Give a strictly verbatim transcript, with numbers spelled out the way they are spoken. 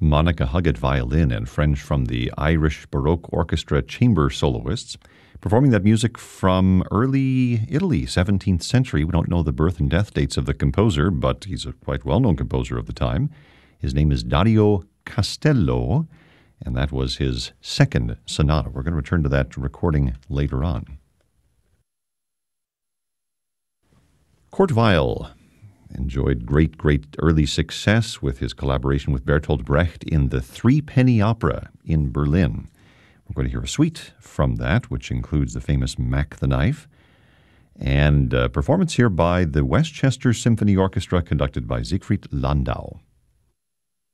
Monica Huggett violin and French from the Irish Baroque Orchestra chamber soloists, performing that music from early Italy, seventeenth century. We don't know the birth and death dates of the composer, but he's a quite well-known composer of the time. His name is Dario Castello, and that was his second sonata. We're going to return to that recording later on. Kurt Weill enjoyed great, great early success with his collaboration with Bertolt Brecht in the Three Penny Opera in Berlin. We're going to hear a suite from that, which includes the famous Mack the Knife, and a performance here by the Westchester Symphony Orchestra conducted by Siegfried Landau.